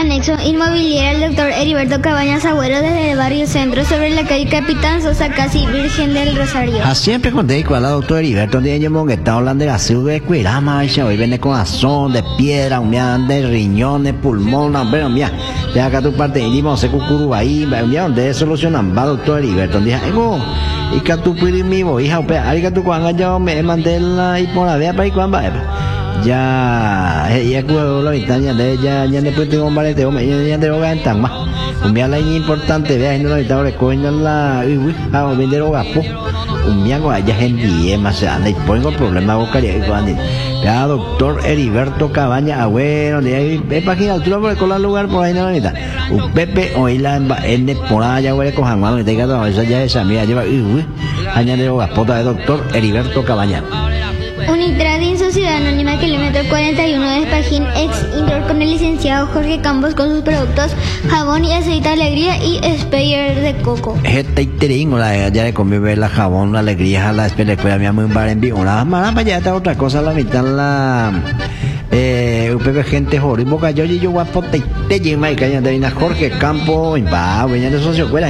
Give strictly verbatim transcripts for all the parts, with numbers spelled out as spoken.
Anexo Inmobiliario el doctor Heriberto Cabañas Agüero desde el barrio Centro sobre la calle Capitán Sosa, casi Virgen del Rosario. Ah, siempre conté con la doctora Heriberto, donde ella me está hablando de la ciudad de Cuirama, y hoy viene con azón, de piedra, un día de riñones, pulmón, pero mira, ya acá tu parte, y vamos a hacer cucuru ahí, mira, donde solucionan, va doctor Heriberto, donde dije, y que tu primo, hija, o sea, hay que tu cuanga, yo me mandé la y por la vea para ir cuando ya ya cuando la ventana de ya ya después tengo un balete o me ya de hogar en tan más un día la importante vea en la ventana recogiendo la uy a vender hogar po un día con allá gente más se anda y pongo problema bocaria y cuando ya doctor Heriberto Cabaña Agüero de ahí ve página altura por colar lugar por ahí en la mitad un Pepe hoy la en por allá huele con jamás me tenga toda esa ya esa mía lleva uy añade hogar pota de doctor Heriberto Cabaña. Unitrading Sociedad Anónima Kilómetro cuarenta y uno de Espajín, ex Indoor con el licenciado Jorge Campos con sus productos jabón y aceite alegría y sprayer de coco. Este iteringo la ya le comí ver la jabón, la alegría, la sprayer me muy bar en vivo. Nada más para allá está otra cosa la mitad la eh U P P gente joder, boca yo y yo guapo te te lleva y caña de Jorge Campos, va, venía de socio cuela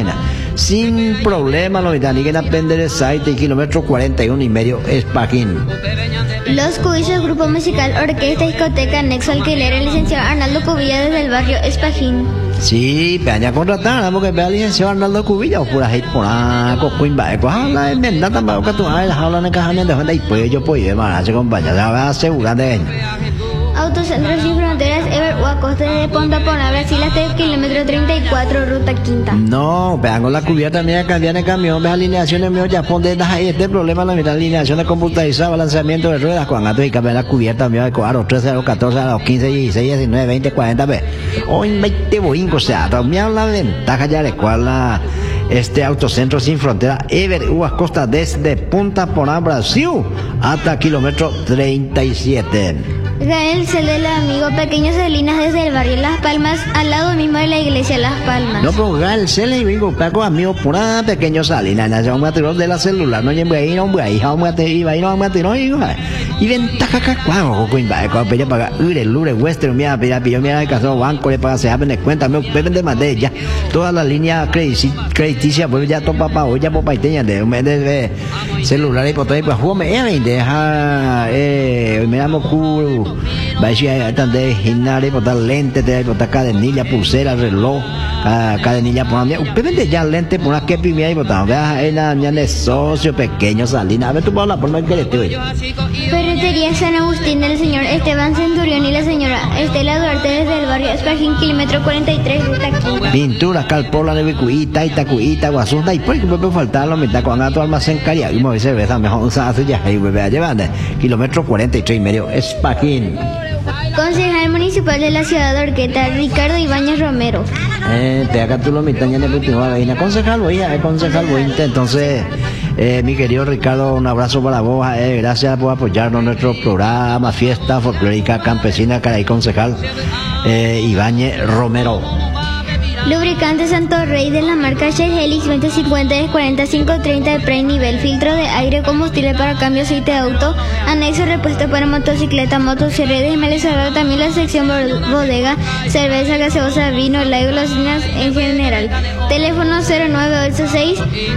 sin problema lo mitad ni que aprender el site kilómetro cuarenta y uno y medio Espajín. Los Cubillos, grupo musical, orquesta, discoteca, anexo alquiler, el licenciado Arnaldo Cubilla desde el barrio Espajín. Sí, peña contratar, porque vea el licenciado Arnaldo Cubilla, o pura hate por ah, cocuín va, pues habla en verdad tampoco que tú hablas, hablan en caja de gente y pues yo pues hermano, se acompaña, ya va a asegurar de él. Autocentros Sin Fronteras, Ever Huacoste desde Ponta Pona, Brasil hasta el kilómetro treinta y cuatro, ruta quinta. No, vean con la cubierta mía cambiar el camión, ve alineaciones mío ya pon de ahí este problema la mitad alineaciones computarizadas, balanceamiento de ruedas, con gato y cambiar la cubierta mío de cuadro trece a los catorce a los quince, dieciséis, diecinueve, veinte, cuarenta, ve. Hoy veinte boingo, o sea, también la ventaja ya de cual la este Autocentro Sin Frontera Ever Huacosta desde Punta Pona, Brasil hasta kilómetro treinta y siete. Gael Celela, amigo pequeño Salinas desde el barrio Las Palmas, al lado mismo de la iglesia Las Palmas. No, pero Gael Celela y vengo Paco, amigo pura pequeño Salinas, nació un material de la celular, no llevo ahí, no voy ahí, no voy a ir, no voy a ir, no voy a ir, y ventaja cacuago, coin va, cuando pedía pagar, ure, lure, western, mira, pilla, pilla, mira, el caso banco, le paga, se abre de cuenta, me ocupen de madera, ya, toda la línea crediticia, pues ya topa pa, hoy ya popa y teña, de un mes de celular y por todo, pues, juego me deja, eh, me llamo cu, va a decir, de ginare, por tal lente, te por tal cadenilla, pulsera, reloj, cadenilla, por mí, usted vende ya lente, por una que pimia y por tal, vea, en la mía de socio pequeño, Salinas, a ver, tú puedes hablar por más que le estoy. Ferretería San Agustín del señor Esteban Centurión y la señora Estela Duarte desde el barrio Espajín, kilómetro cuarenta y tres, ruta quinta. Pintura, calpola, nevicuita, itacuita, guasunta, y por qué puede faltar la mitad con gato almacén caria, y me cerveza, mejor usar así ya, y bebé, llevando, kilómetro cuarenta y tres y medio, Espajín. Concejal municipal de la ciudad de Orqueta, Ricardo Ibáñez Romero. Eh, te acá tú lo mitad ya en el último veina, concejal, voy a concejal, voy entonces. Eh, mi querido Ricardo, un abrazo para vos, eh, gracias por apoyarnos en nuestro programa Fiesta Folclórica Campesina Caray Concejal eh, Ibáñez Romero. Lubricante Santo Rey de la marca Shell Helix veinte cincuenta de cuarenta y cinco treinta de pre nivel, filtro de aire, combustible para cambio, aceite de auto, anexo repuesto para motocicleta, motosierra y desmelezador, también la sección bodega, cerveza, gaseosa, vino, live, golosinas en general. Teléfono cero nueve ocho seis,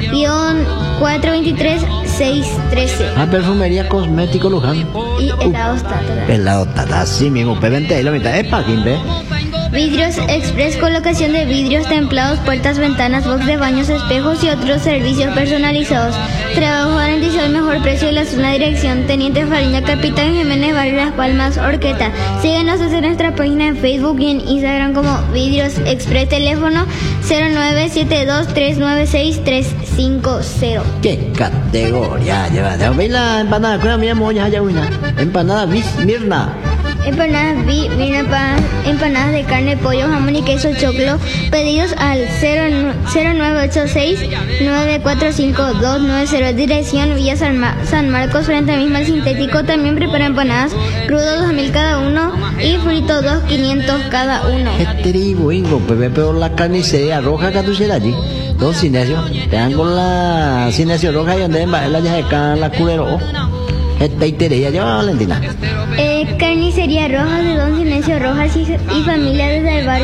cuatro dos tres, seis uno tres. Ah, perfumería cosmético Luján. Y helados Tata. Helados Tata, así mismo, P veinte y la mitad, es para quien ve. Vidrios Express, colocación de vidrios templados, puertas, ventanas, box de baños, espejos y otros servicios personalizados. Trabajo garantizado, el mejor precio de la zona. Dirección Teniente Fariña, Capitán Jiménez, Barrio Las Palmas, Orqueta. Síguenos en nuestra página en Facebook y en Instagram como Vidrios Express. Teléfono cero nueve siete dos, tres nueve seis, tres cinco cero. ¿Qué categoría lleva? ¿Veis la empanada? ¿Cuál mía moña allá una? Empanada Mirna. Empanadas vi, mira, empanadas de carne, pollo, jamón y queso, choclo. Pedidos al cero nueve ocho seis, nueve cuatro cinco, dos nueve cero. Dirección Villa San, Ma San Marcos, frente a mismo al sintético. También prepara empanadas crudo dos mil cada uno y frito dos quinientos cada uno. Este tribu, ingo, pepe, pero la carnicería roja que tú serás allí. Don Cinesio, te dan con la Cinesio roja y donde va la ya de acá la culero. Esta itería lleva Valentina. Eh, carnicería roja de Don Cinesio Rojas y, y familia desde el barrio